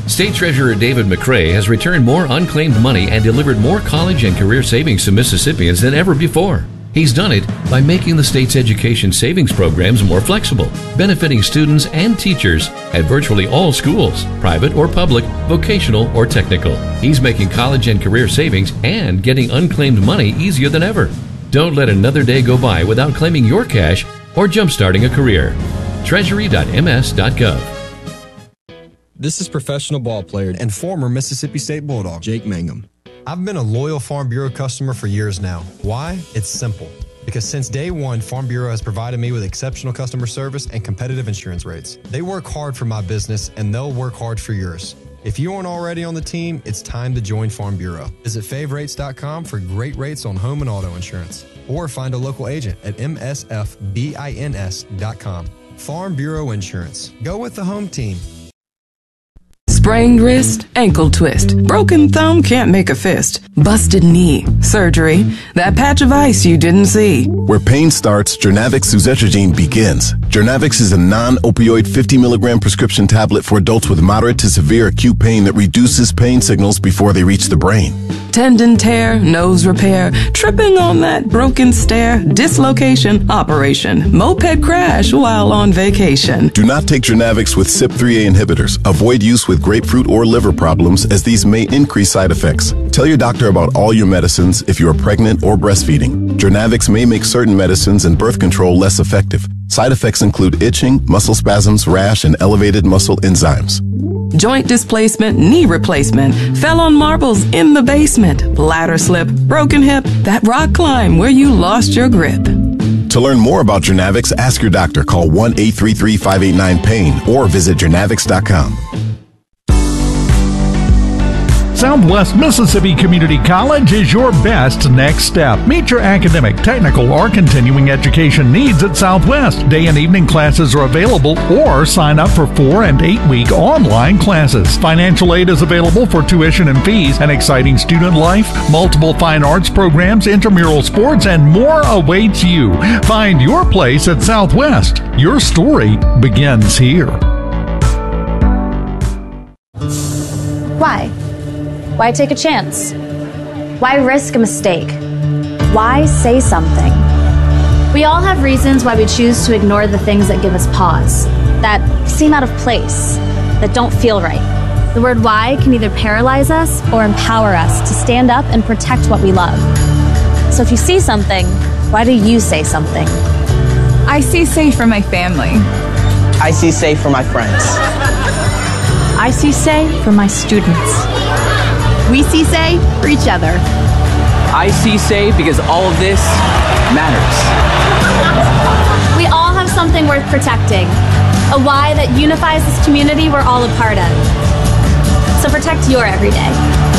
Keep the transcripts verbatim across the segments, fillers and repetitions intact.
State Treasurer David McRae has returned more unclaimed money and delivered more college and career savings to Mississippians than ever before. He's done it by making the state's education savings programs more flexible, benefiting students and teachers at virtually all schools, private or public, vocational or technical. He's making college and career savings and getting unclaimed money easier than ever. Don't let another day go by without claiming your cash or jumpstarting a career. treasury dot m s dot gov. This is professional ball player and former Mississippi State Bulldog, Jake Mangum. I've been a loyal Farm Bureau customer for years now. Why? It's simple. Because since day one, Farm Bureau has provided me with exceptional customer service and competitive insurance rates. They work hard for my business, and they'll work hard for yours. If you aren't already on the team, it's time to join Farm Bureau. Visit fave rates dot com for great rates on home and auto insurance. Or find a local agent at m s f bins dot com. Farm Bureau Insurance. Go with the home team. Sprained wrist, ankle twist, broken thumb can't make a fist, busted knee, surgery, that patch of ice you didn't see. Where pain starts, Jernavix suzetrigine begins. Jernavix is a non-opioid fifty milligram prescription tablet for adults with moderate to severe acute pain that reduces pain signals before they reach the brain. Tendon tear, nose repair, tripping on that broken stair, dislocation, operation, moped crash while on vacation. Do not take Jernavix with C Y P three A inhibitors. Avoid use with grapefruit or liver problems, as these may increase side effects. Tell your doctor about all your medicines if you are pregnant or breastfeeding. Jernavix may make certain medicines and birth control less effective. Side effects include itching, muscle spasms, rash, and elevated muscle enzymes. Joint displacement, knee replacement, fell on marbles in the basement, bladder slip, broken hip, that rock climb where you lost your grip. To learn more about Jernavix, ask your doctor. Call one eight three three, five eight nine, pain or visit jernavix dot com. Southwest Mississippi Community College is your best next step. Meet your academic, technical, or continuing education needs at Southwest. Day and evening classes are available, or sign up for four and eight week online classes. Financial aid is available for tuition and fees, an exciting student life, multiple fine arts programs, intramural sports, and more awaits you. Find your place at Southwest. Your story begins here. Why? Why take a chance? Why risk a mistake? Why say something? We all have reasons why we choose to ignore the things that give us pause, that seem out of place, that don't feel right. The word why can either paralyze us or empower us to stand up and protect what we love. So if you see something, why do you say something? I see safe for my family. I see safe for my friends. I see say for my students. We see say for each other. I see say because all of this matters. We all have something worth protecting, a why that unifies this community we're all a part of. So protect your everyday.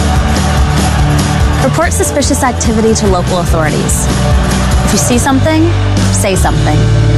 Report suspicious activity to local authorities. If you see something, say something.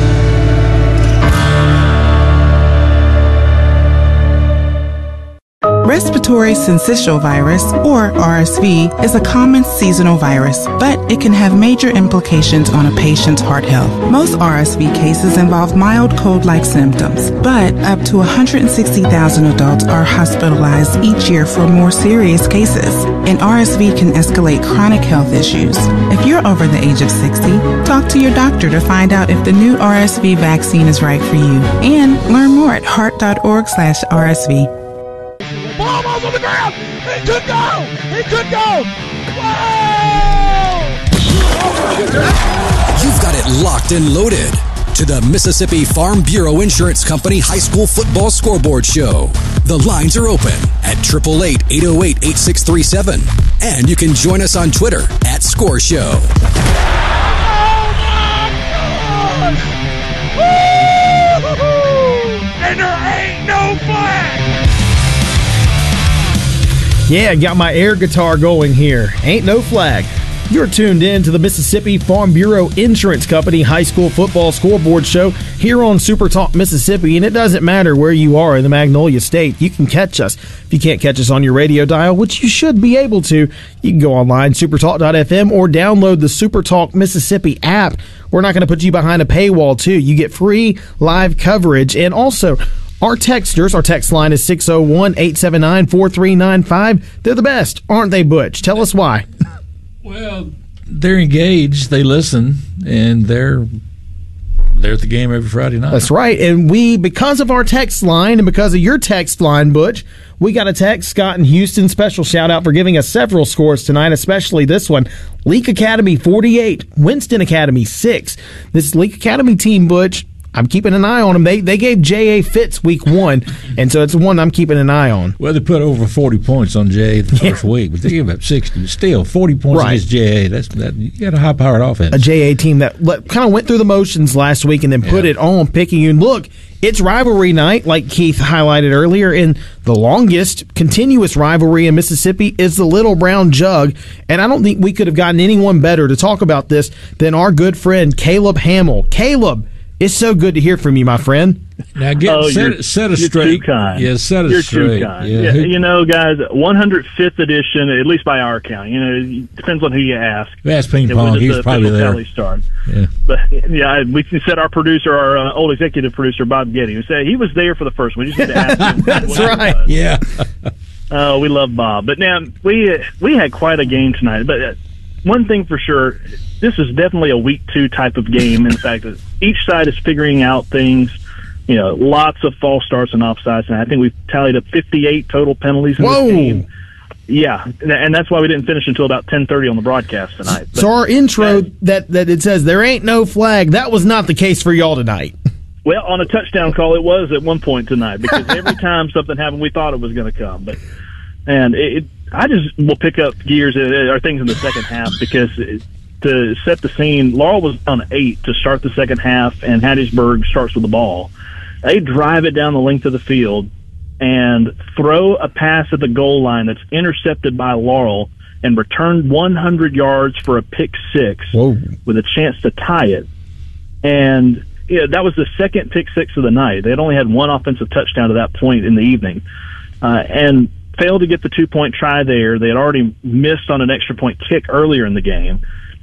Respiratory syncytial virus, or R S V, is a common seasonal virus, but it can have major implications on a patient's heart health. Most R S V cases involve mild cold-like symptoms, but up to one hundred sixty thousand adults are hospitalized each year for more serious cases, and R S V can escalate chronic health issues. If you're over the age of sixty, talk to your doctor to find out if the new R S V vaccine is right for you, and learn more at heart dot org slash R S V. Almost on the ground. He could go. He could go. Whoa! You've got it locked and loaded to the Mississippi Farm Bureau Insurance Company High School Football Scoreboard Show. The lines are open at eight eight eight, eight oh eight, eight six three seven. And you can join us on Twitter at Score Show. Oh my gosh! Woo! And there ain't no flag. Yeah, got my air guitar going here. Ain't no flag. You're tuned in to the Mississippi Farm Bureau Insurance Company High School Football Scoreboard Show here on Super Talk Mississippi, and it doesn't matter where you are in the Magnolia State. You can catch us. If you can't catch us on your radio dial, which you should be able to, you can go online, supertalk dot f m, or download the Super Talk Mississippi app. We're not going to put you behind a paywall, too. You get free live coverage, and also Our texters, our text line is six oh one, eight seven nine, four three nine five. They're the best, aren't they, Butch? Tell us why. Well, they're engaged, they listen, and they're they're at the game every Friday night. That's right. And we, because of our text line and because of your text line, Butch, we got a text. Scott in Houston, special shout out for giving us several scores tonight, especially this one. Leak Academy forty-eight, Winston Academy six. This Leak Academy team, Butch, I'm keeping an eye on them. They they gave J A fits week one, and so it's one I'm keeping an eye on. Well, they put over forty points on J A the first yeah. week, but they gave up sixty. Still, forty points right. against J A. That's that. You got a high-powered offense. A J A team that kind of went through the motions last week and then put yeah. it on Picayune. Look, it's rivalry night, like Keith highlighted earlier, and the longest continuous rivalry in Mississippi is the Little Brown Jug, and I don't think we could have gotten anyone better to talk about this than our good friend Caleb Hamill. Caleb, it's so good to hear from you, my friend. Now get oh, set, set us you're straight. Too kind. Yeah, set us you're straight. Too kind. Yeah. Yeah, you know, guys, one hundred fifth edition, at least by our count. You know, it depends on who you ask. You ask Ping Pong, he's the probably there. Tally start. Yeah. But yeah, we said our producer, our uh, old executive producer, Bob Getty, who said he was there for the first one. You just had to ask him. That's right. Yeah. Oh, uh, we love Bob. But now we uh, we had quite a game tonight. But uh, one thing for sure, this is definitely a week two type of game. In fact, each side is figuring out things. You know, lots of false starts and offsides, and I think we've tallied up fifty-eight total penalties in Whoa. this game. Yeah, and that's why we didn't finish until about ten thirty on the broadcast tonight. But, so our intro uh, that, that it says there ain't no flag, that was not the case for y'all tonight. Well, on a touchdown call, it was at one point tonight, because every time something happened, we thought it was going to come. But and it, it, I just will pick up gears or things in the second half, because it, to set the scene, Laurel was on eight to start the second half, and Hattiesburg starts with the ball. They drive it down the length of the field and throw a pass at the goal line that's intercepted by Laurel and returned one hundred yards for a pick six. Whoa. With a chance to tie it. And yeah, that was the second pick six of the night. They had only had one offensive touchdown to that point in the evening. Uh, and failed to get the two-point try there. They had already missed on an extra-point kick earlier in the game.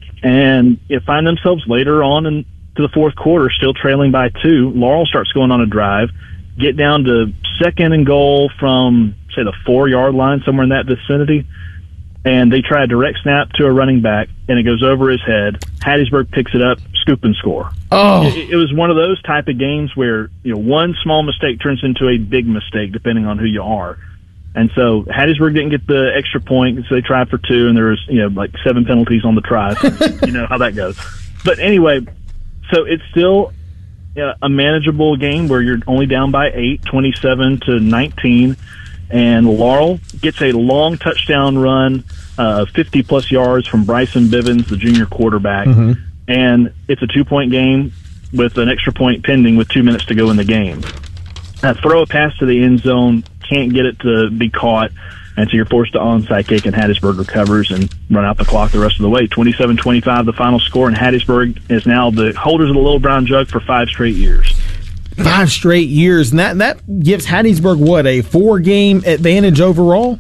And you know, find themselves later on in to the fourth quarter, still trailing by two. Laurel starts going on a drive, get down to second and goal from, say, the four-yard line, somewhere in that vicinity, and they try a direct snap to a running back, and it goes over his head. Hattiesburg picks it up, scoop and score. Oh, it, it was one of those type of games where you know one small mistake turns into a big mistake, depending on who you are. And so Hattiesburg didn't get the extra point, so they tried for two, and there was you know like seven penalties on the try. So you know how that goes. But anyway. So it's still uh, a manageable game where you're only down by eight, twenty-seven to nineteen, and Laurel gets a long touchdown run, uh, fifty-plus yards from Bryson Bivens, the junior quarterback, mm-hmm. and it's a two-point game with an extra point pending with two minutes to go in the game. Uh, throw a pass to the end zone, can't get it to be caught, and so you're forced to onside kick, and Hattiesburg recovers and run out the clock the rest of the way. twenty-seven twenty-five the final score, and Hattiesburg is now the holders of the Little Brown Jug for five straight years. Five straight years, and that, that gives Hattiesburg, what, a four-game advantage overall?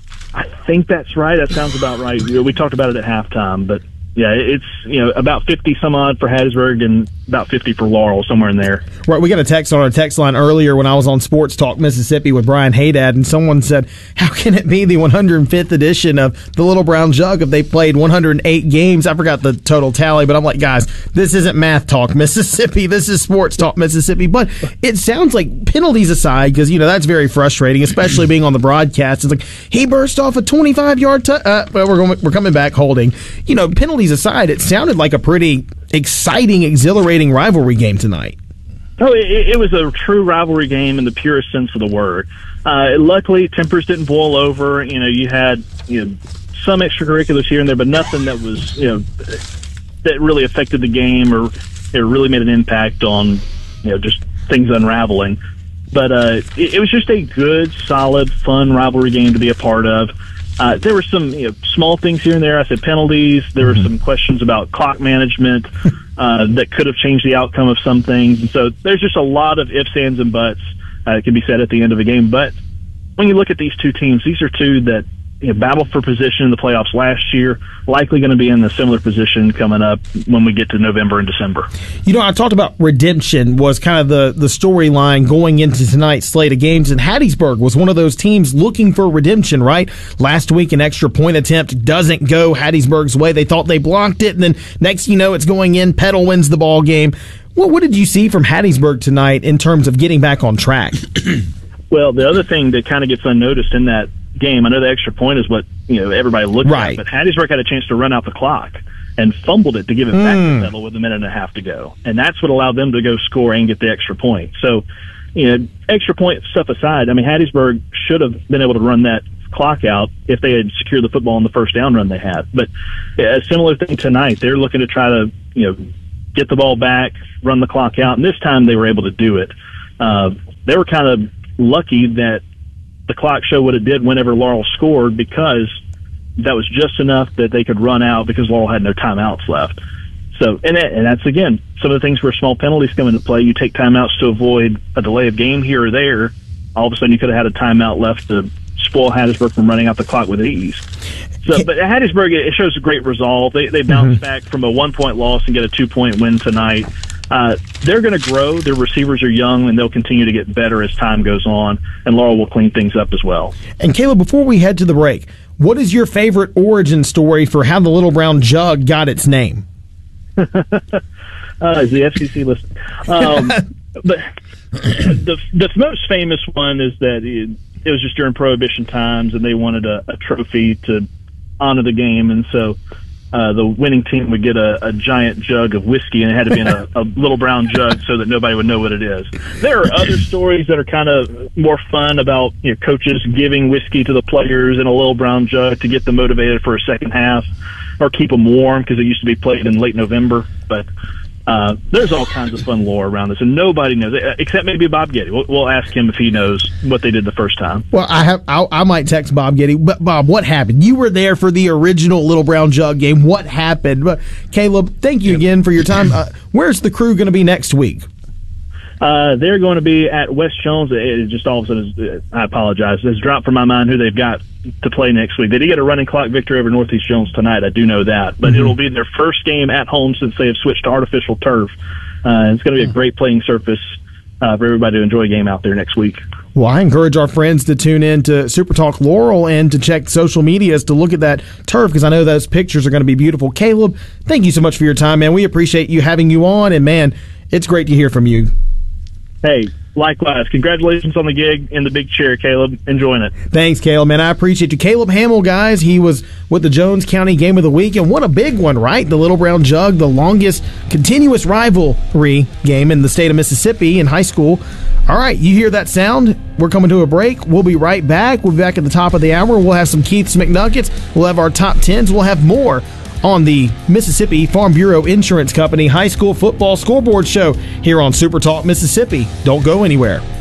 I think that's right. That sounds about right. We talked about it at halftime, but yeah, it's you know about fifty some odd for Hattiesburg and about fifty for Laurel, somewhere in there. Right, we got a text on our text line earlier when I was on Sports Talk Mississippi with Brian Haydad, and someone said, how can it be the one hundred fifth edition of the Little Brown Jug if they played one hundred eight games? I forgot the total tally, but I'm like, guys, this isn't Math Talk Mississippi, this is Sports Talk Mississippi. But it sounds like, penalties aside, because you know that's very frustrating, especially being on the broadcast. It's like, he burst off a twenty-five-yard t- uh, well, we're going, we're coming back holding. You know, penalties aside, it sounded like a pretty exciting, exhilarating rivalry game tonight. Oh, it, it was a true rivalry game in the purest sense of the word. Uh, luckily, tempers didn't boil over. You know, you had you know some extracurriculars here and there, but nothing that was you know that really affected the game or it really made an impact on you know just things unraveling. But uh, it, it was just a good, solid, fun rivalry game to be a part of. Uh, there were some you know, small things here and there. I said penalties. There were some questions about clock management uh, that could have changed the outcome of some things. And so there's just a lot of ifs, ands, and buts uh, that can be said at the end of a game. But when you look at these two teams, these are two that you know, battled for position in the playoffs last year, likely going to be in a similar position coming up when we get to November and December. You know, I talked about redemption was kind of the, the storyline going into tonight's slate of games, and Hattiesburg was one of those teams looking for redemption, right? Last week, an extra point attempt doesn't go Hattiesburg's way. They thought they blocked it, and then next you know, it's going in. Petal wins the ball game. Well, what did you see from Hattiesburg tonight in terms of getting back on track? Well, the other thing that kind of gets unnoticed in that game, I know the extra point is what you know everybody looks right. at, but Hattiesburg had a chance to run out the clock and fumbled it to give it mm. back to Petal with a minute and a half to go, and that's what allowed them to go score and get the extra point. So, you know, extra point stuff aside, I mean, Hattiesburg should have been able to run that clock out if they had secured the football on the first down run they had. But a similar thing tonight, they're looking to try to you know get the ball back, run the clock out, and this time they were able to do it. Uh, they were kind of lucky that the clock showed what it did whenever Laurel scored, because that was just enough that they could run out because Laurel had no timeouts left. So, and, that, and that's, again, some of the things where small penalties come into play. You take timeouts to avoid a delay of game here or there. All of a sudden, you could have had a timeout left to spoil Hattiesburg from running out the clock with ease. So, but at Hattiesburg, it shows a great resolve. They, they bounced mm-hmm. back from a one-point loss and get a two-point win tonight. Uh, they're going to grow. Their receivers are young, and they'll continue to get better as time goes on, and Laurel will clean things up as well. And, Caleb, before we head to the break, what is your favorite origin story for how the Little Brown Jug got its name? uh, is the F C C listed? Um, but the, the most famous one is that it, it was just during Prohibition times, and they wanted a, a trophy to honor the game, and so Uh, the winning team would get a, a giant jug of whiskey, and it had to be in a, a little brown jug so that nobody would know what it is. There are other stories that are kind of more fun about you know, coaches giving whiskey to the players in a little brown jug to get them motivated for a second half or keep them warm, because it used to be played in late November. But uh, there's all kinds of fun lore around this, and nobody knows, except maybe Bob Getty. We'll, we'll ask him if he knows what they did the first time. Well, I have. I, I might text Bob Getty. But Bob, what happened? You were there for the original Little Brown Jug game. What happened? But Caleb, thank you again for your time. Uh, where's the crew going to be next week? Uh, they're going to be at West Jones. It just all of a sudden, is, I apologize, it's dropped from my mind who they've got to play next week. They did get a running clock victory over Northeast Jones tonight. I do know that. But mm-hmm. it'll be their first game at home since they have switched to artificial turf. Uh, it's going to be a great playing surface uh, for everybody to enjoy a game out there next week. Well, I encourage our friends to tune in to Super Talk Laurel and to check social medias to look at that turf, because I know those pictures are going to be beautiful. Caleb, thank you so much for your time, man. We appreciate you having you on, and, man, it's great to hear from you. Hey, likewise. Congratulations on the gig in the big chair, Caleb. Enjoying it. Thanks, Caleb, man. I appreciate you. Caleb Hamill, guys, he was with the Jones County Game of the Week, and what a big one, right? The Little Brown Jug, the longest continuous rivalry game in the state of Mississippi in high school. All right, you hear that sound? We're coming to a break. We'll be right back. We'll be back at the top of the hour. We'll have some Keith's McNuggets. We'll have our top tens. We'll have more on the Mississippi Farm Bureau Insurance Company High School Football Scoreboard Show here on Super Talk Mississippi. Don't go anywhere.